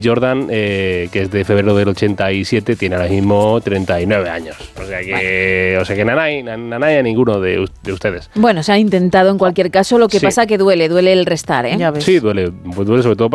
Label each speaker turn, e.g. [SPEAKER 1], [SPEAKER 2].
[SPEAKER 1] Jordan, que es de febrero del 87, tiene ahora mismo 39 años. O sea que nanay a ninguno de ustedes.
[SPEAKER 2] Bueno, se ha intentado en cualquier caso, lo que pasa que duele el restar, ¿eh?
[SPEAKER 1] Sí, duele sobre todo